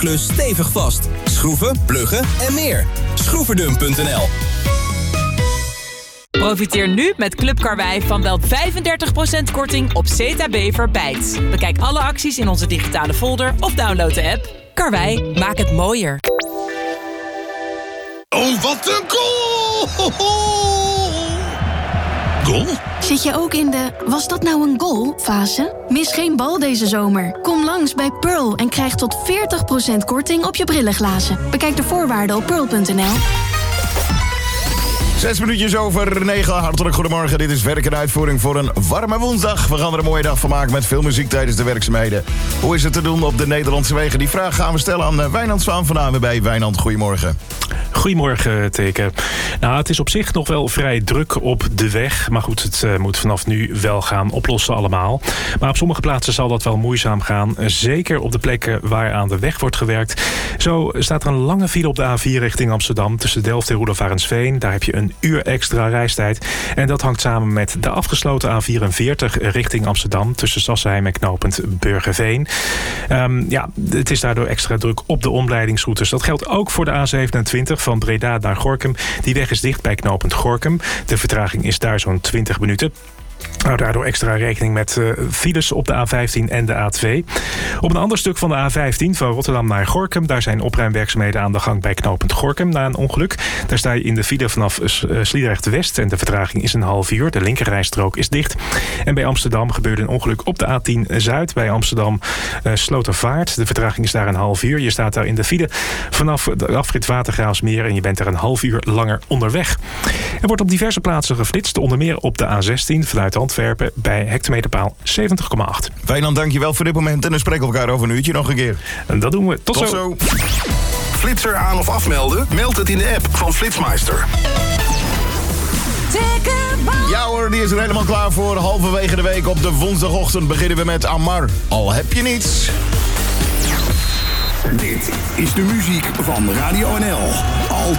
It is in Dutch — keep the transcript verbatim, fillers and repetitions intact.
klus stevig vast. Schroeven, pluggen en meer. Schroeverdum punt n l. Profiteer nu met Club Karwei van wel vijfendertig procent korting op Zeta Bever Bijt. Bekijk alle acties in onze digitale folder of download de app. Karwei, maak het mooier. Oh, wat een goal! Goal? Zit je ook in de "was dat nou een goal" fase? Mis geen bal deze zomer. Kom langs bij Pearl en krijg tot veertig procent korting op je brillenglazen. Bekijk de voorwaarden op pearl punt n l. Zes minuutjes over negen. Hartelijk goedemorgen. Dit is Werk en Uitvoering voor een warme woensdag. We gaan er een mooie dag van maken met veel muziek tijdens de werkzaamheden. Hoe is het te doen op de Nederlandse wegen? Die vraag gaan we stellen aan Wijnand Zwaan van de A N W B. Wijnand, goedemorgen. Goedemorgen, Teken. Nou, het is op zich nog wel vrij druk op de weg. Maar goed, het uh, moet vanaf nu wel gaan oplossen allemaal. Maar op sommige plaatsen zal dat wel moeizaam gaan. Zeker op de plekken waar aan de weg wordt gewerkt. Zo staat er een lange file op de A vier richting Amsterdam. Tussen Delft en Roelof Arendsveen. Daar heb je een uur extra reistijd. En dat hangt samen met de afgesloten A vierenveertig richting Amsterdam. Tussen Sassheim en knooppunt Burgerveen. Um, ja, het is daardoor extra druk op de omleidingsroutes. Dat geldt ook voor de A zevenentwintig van Breda naar Gorinchem. Die weg is dicht bij knooppunt Gorinchem. De vertraging is daar zo'n twintig minuten. Nou, daardoor extra rekening met uh, files op de A vijftien en de A twee. Op een ander stuk van de A vijftien van Rotterdam naar Gorinchem. Daar zijn opruimwerkzaamheden aan de gang bij knooppunt Gorinchem na een ongeluk. Daar sta je in de file vanaf uh, Sliedrecht West en de vertraging is een half uur. De linkerrijstrook is dicht. En bij Amsterdam gebeurde een ongeluk op de A tien Zuid bij Amsterdam uh, Slotervaart. De vertraging is daar een half uur. Je staat daar in de file vanaf de afrit Watergraafsmeer en je bent er een half uur langer onderweg. Er wordt op diverse plaatsen geflitst, onder meer op de A zestien vanuit Antwerpen bij hectometerpaal zeventig komma acht. Wijnand, dankjewel voor dit moment en dan spreken we elkaar over een uurtje nog een keer. En dat doen we. Tot, Tot zo. zo. Flitser aan of afmelden? Meld het in de app van Flitsmeister. Ja hoor, die is er helemaal klaar voor. Halverwege de week op de woensdagochtend beginnen we met Amar. Al heb je niets. Dit is de muziek van Radio N L.